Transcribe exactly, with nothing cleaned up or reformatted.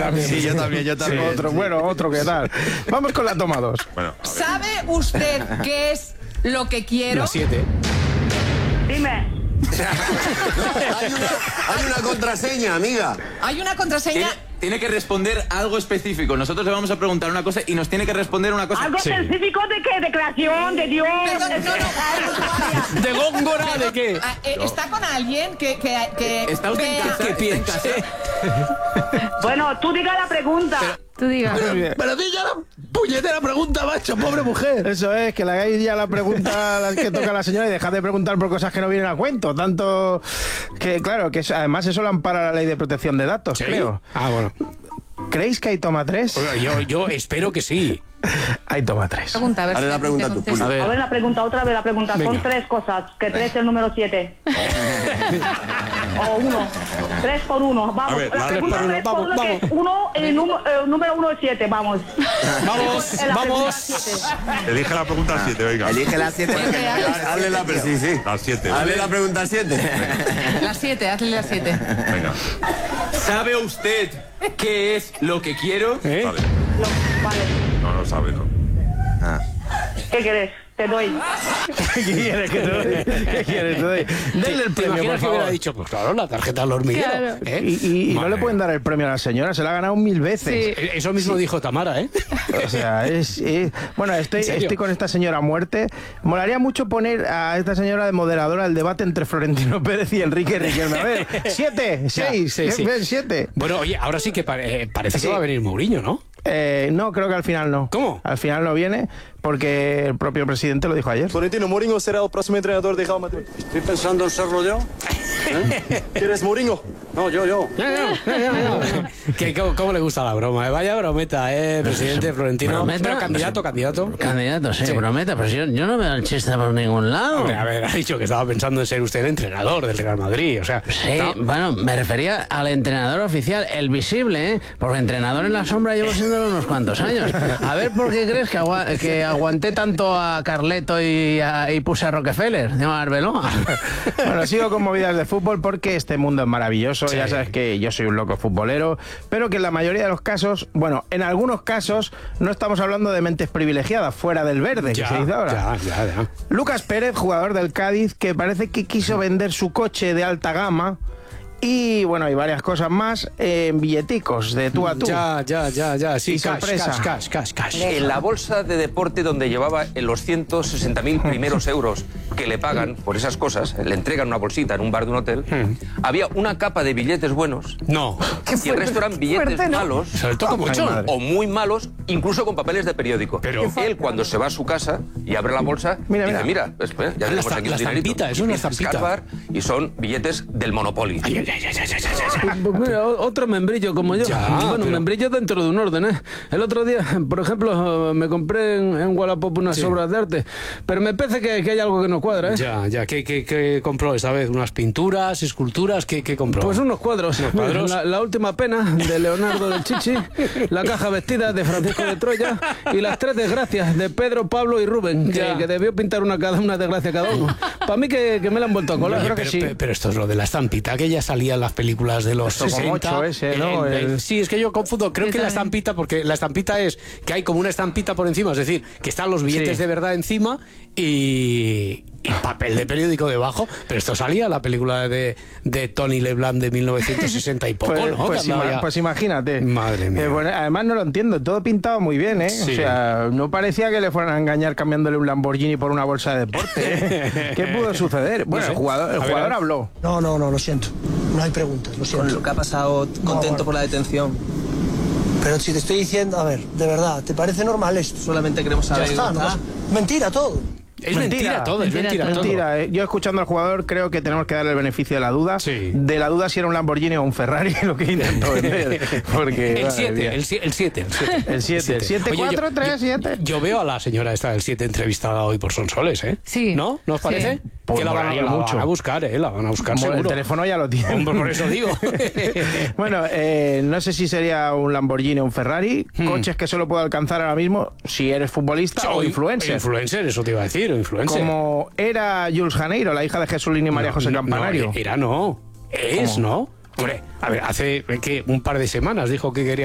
también. Sí, yo también, yo también. Sí, otro, bueno, otro que tal. Vamos con la toma dos. Bueno, ¿Sabe usted qué es lo que quiero? La siete. Dime. hay, una, hay una contraseña, amiga. Hay una contraseña. Tiene, tiene que responder algo específico. Nosotros le vamos a preguntar una cosa y nos tiene que responder una cosa. ¿Algo Sí. específico de qué? ¿De creación? ¿De Dios? Perdón, ¿De no, no. ¿De Góngora? ¿De qué? Ah, eh, ¿Está con alguien que, que, que ¿Está usted en vea- casa? ¿Qué ¿Está en piensa? casa? Bueno, tú diga la pregunta. Tú digas. Pero di ya la puñetera pregunta, macho, pobre mujer. Eso es, que le hagáis ya la pregunta a la que toca a la señora y dejad de preguntar por cosas que no vienen a cuento. Tanto que, claro, que eso- además eso lo ampara la ley de protección de datos, ¿Sí? creo. Ah, bueno. ¿Creéis que hay toma tres? Oiga, Yo, yo espero que sí. Hay toma tres. Pregunta, a ver Hazle si la pregunta te tú, contesta. A ver. A ver la pregunta, otra vez la pregunta. Son Venga. tres cosas. Que tres es el número siete. O uno. Tres por uno. Vamos. A ver, la la- pregunta por uno, tres por vamos, uno, que vamos. es uno, el, número- el número uno es siete. Vamos. Vamos, En la pregunta vamos. siete. Elige la pregunta siete, venga. Elige la siete. Hazle la pregunta. Sí, sí. La siete. Hazle la pregunta siete. Las siete, hazle las siete. Venga. ¿Sabe usted qué es lo que quiero? ¿Eh? Vale. No, vale. No, no sabe, ¿no? ¿Qué quieres? Te doy. ¿Qué quieres que te doy? ¿Qué quieres que te doy? Denle el ¿Te premio, por imaginas que hubiera favor. dicho, pues claro, la tarjeta al hormiguero? Claro. ¿eh? Y, y- y no Madre. le pueden dar el premio a la señora, se la ha ganado mil veces. Sí. Eso mismo dijo Tamara, ¿eh? O sea, es, es- bueno, estoy, ¿En serio? estoy con esta señora a muerte. Molaría mucho poner a esta señora de moderadora del debate entre Florentino Pérez y Enrique Riquelme. A ver, siete, seis, sí, sí. ven, siete. Bueno, oye, ahora sí que pare- eh, parece Sí. que va a venir Mourinho, ¿no? Eh, no, creo que al final no. ¿Cómo? Al final no viene porque el propio presidente lo dijo ayer. Florentino Mourinho será el próximo entrenador de Real Madrid. Estoy pensando en serlo yo. ¿Eh? ¿Quieres Mourinho? No, yo, yo. Que, ¿cómo, cómo le gusta la broma? eh? Vaya brometa, ¿eh? Presidente Florentino. ¿Brometa? Pero candidato, candidato. Candidato, sí, Sí. prometa, pero yo, yo no veo el chiste por ningún lado. Hombre, a ver, ha dicho que estaba pensando en ser usted el entrenador del Real Madrid, o sea... Sí, no- bueno, me refería al entrenador oficial, el visible, ¿eh? Porque entrenador en la sombra llevo siéndolo unos cuantos años. A ver, ¿por qué crees que, agua- que aguanté tanto a Carleto y, a- y puse a Rockefeller? De Arbeloa. Bueno, sigo con movidas de fútbol porque este mundo es maravilloso. Sí. Ya sabes que yo soy un loco futbolero, pero que en la mayoría de los casos, bueno, en algunos casos no estamos hablando de mentes privilegiadas, fuera del verde, Ya, que se dice ahora. ya, ya, ya. Lucas Pérez, jugador del Cádiz, que parece que quiso vender su coche de alta gama y, bueno, hay varias cosas más en billeticos de tú a tú. Ya, ya, ya, ya, sí, Y cash, sorpresa. cash, cash, cash, cash. En la bolsa de deporte donde llevaba en los ciento sesenta mil primeros euros que le pagan por esas cosas, le entregan una bolsita en un bar de un hotel, había una capa de billetes buenos No. y el resto eran billetes fuerte, ¿no? malos Se lo toca mucho. Ay, madre. o muy malos, incluso con papeles de periódico. Pero- él cuando se va a su casa y abre la bolsa, Mira, dice, mira. mira, pues, ya La tenemos estam- aquí la un dinerito". estampita, eso es Y una empieza a estampita. escarbar y son billetes del Monopoly. Ay, ay, ay, ay, ay, ay, ay, ay. Pues mira, o- otro membrillo como yo. Ya, bueno, pero- membrillo dentro de un orden, ¿eh? El otro día, por ejemplo, me compré en, en Wallapop unas Sí. obras de arte, pero me parece que, que hay algo que no cuadra, ¿eh? Ya, ya, ¿qué, qué, qué compró esta vez? ¿Unas pinturas, esculturas? ¿Qué, qué compró? Pues unos cuadros. ¿Unos cuadros? La, la última pena de Leonardo del Chichi, la caja vestida de Francisco de Troya y las tres desgracias de Pedro, Pablo y Rubén, que, Ya. que debió pintar una, cada una desgracia cada uno. Para mí que, que me la han vuelto a colar, Oye, creo pero, que sí. pero- pero esto es lo de la estampita, que ya salía en las películas de los Esto como sesenta. ocho ese, ¿no? El- el- El- sí, es que yo confundo. Creo Yo que la también. estampita, porque la estampita es que hay como una estampita por encima, es decir, que están los billetes Sí. de verdad encima y, y papel de periódico debajo. Pero esto salía en la película de, de Tony LeBlanc de mil novecientos sesenta y poco, Pues, ¿no? pues Que andaba ima- ya- pues imagínate. Madre mía. Eh, bueno, además no lo entiendo, todo pintado muy bien, ¿eh? Sí. O sea, no parecía que le fueran a engañar cambiándole un Lamborghini por una bolsa de deporte. ¿eh? ¿Qué pudo suceder? Bueno, sé. el jugador, el A ver, jugador a ver. habló. No, no, no, lo siento. No hay preguntas, lo siento. Con lo que ha pasado, contento por la detención. Pero si te estoy diciendo, a ver, de verdad, ¿te parece normal esto? Solamente queremos Ya saber. está, no pasa- Mentira todo. Es mentira, todo, es Mentira mentira todo. Mentira, eh. Yo escuchando al jugador creo que tenemos que darle el beneficio de la duda. Sí. De la duda si era un Lamborghini o un Ferrari, lo que intentó vender. Porque, El madre siete, mía. el siete, el siete. El siete, el siete, Oye, cuatro, yo- tres, yo- siete. Yo veo a la señora esta del siete entrevistada hoy por Sonsoles, ¿eh? Sí. ¿No? ¿No os Sí. parece? Pues que la van, a, molaría la van mucho. a buscar, ¿eh? La van a buscar Bueno, el seguro. teléfono ya lo tiene. Hombre, por eso digo. Bueno, eh, no sé si sería un Lamborghini o un Ferrari. Hmm. Coches que solo puedo alcanzar ahora mismo si eres futbolista o influencer. Influencer, eso te iba a decir, o influencer. Como era Jules Janeiro, la hija de Jesulín y María No, José no, Campanario. No, era no. Es, ¿Cómo? ¿no? Hombre, a ver, hace ¿qué? un par de semanas dijo que quería